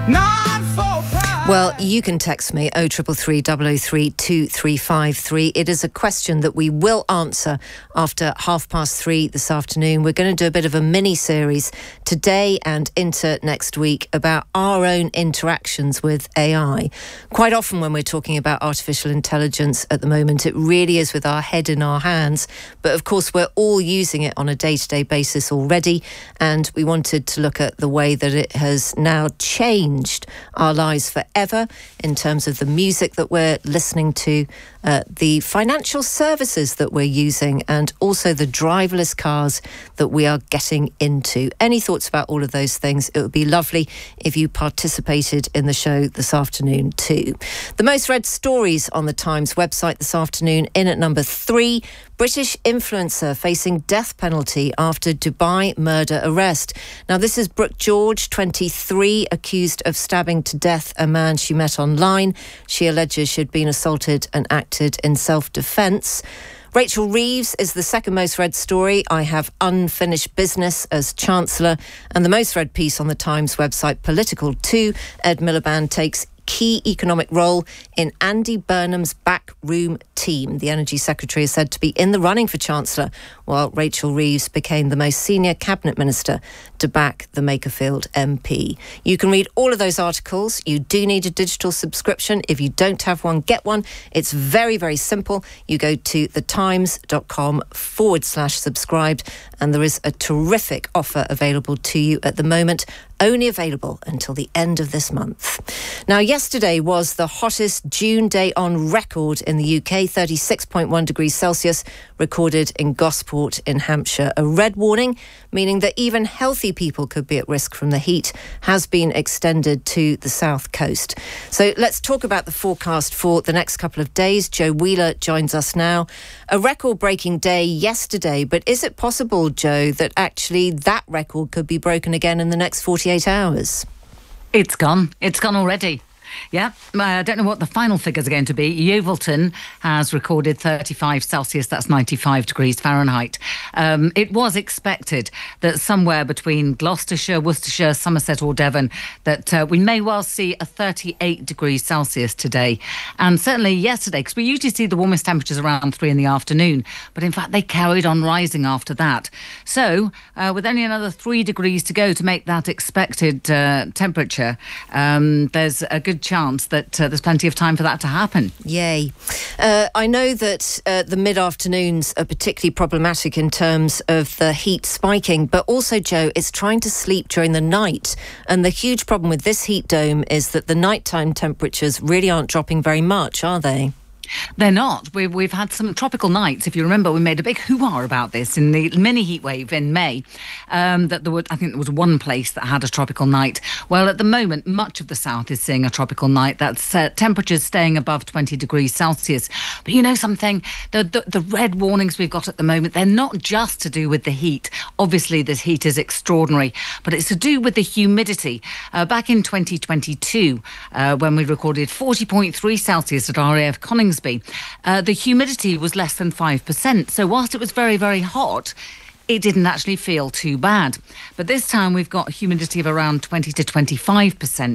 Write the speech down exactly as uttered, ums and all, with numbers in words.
Not for pride. Well, you can text me oh three three three, double oh three, two three five three. It is a question that we will answer after half past three this afternoon. We're going to do a bit of a mini-series today and into next week about our own interactions with A I. Quite often when we're talking about artificial intelligence at the moment, it really is with our head in our hands. But of course, we're all using it on a day-to-day basis already. And we wanted to look at the way that it has now changed our lives forever in terms of the music that we're listening to, uh, the financial services that we're using, and also the driverless cars that we are getting into. Any thoughts about all of those things? It would be lovely if you participated in the show this afternoon too. The most read stories on the Times website this afternoon, in at number three, British influencer facing death penalty after Dubai murder arrest. Now, this is Brooke George, twenty-three, accused of stabbing to death a man she met online. She alleges she'd been assaulted and acted in self-defence. Rachel Reeves is the second most read story. I have unfinished business as Chancellor. And the most read piece on the Times website, Political two, Ed Miliband takes key economic role in Andy Burnham's backroom team. The Energy Secretary is said to be in the running for Chancellor, while Rachel Reeves became the most senior Cabinet Minister to back the Makerfield M P. You can read all of those articles. You do need a digital subscription. If you don't have one, get one. It's very, very simple. You go to thetimes.com forward slash subscribed, and there is a terrific offer available to you at the moment, only available until the end of this month. Now, yesterday was the hottest June day on record in the U K, thirty-six point one degrees Celsius, recorded in Gosport in Hampshire. A red warning, meaning that even healthy people could be at risk from the heat, has been extended to the south coast. So let's talk about the forecast for the next couple of days. Joe Wheeler joins us now. A record-breaking day yesterday, but is it possible, Joe, that actually that record could be broken again in the next forty-eight hours? It's gone. It's gone already. Yeah, I don't know what the final figures are going to be. Yeovilton has recorded thirty-five Celsius, that's ninety-five degrees Fahrenheit. Um, it was expected that somewhere between Gloucestershire, Worcestershire, Somerset or Devon, that uh, we may well see a thirty-eight degrees Celsius today. And certainly yesterday, because we usually see the warmest temperatures around three in the afternoon, but in fact they carried on rising after that. So uh, with only another three degrees to go to make that expected uh, temperature, um, there's a good chance that uh, there's plenty of time for that to happen. Yay. Uh, I know that uh, the mid-afternoons are particularly problematic in terms of the heat spiking, but also, Joe, it's trying to sleep during the night. And the huge problem with this heat dome is that the nighttime temperatures really aren't dropping very much, are they? They're not. We've, we've had some tropical nights. If you remember, we made a big hoo-ha about this in the mini heatwave in May. Um, that there were, I think there was one place that had a tropical night. Well, at the moment, much of the south is seeing a tropical night. That's uh, temperatures staying above twenty degrees Celsius. But you know something? The, the, the red warnings we've got at the moment, they're not just to do with the heat. Obviously, this heat is extraordinary, but it's to do with the humidity. Uh, back in twenty twenty-two, uh, when we recorded forty point three Celsius at R A F Coningsby, Uh, the humidity was less than five percent. So whilst it was very, very hot, it didn't actually feel too bad. But this time we've got humidity of around twenty to twenty-five percent.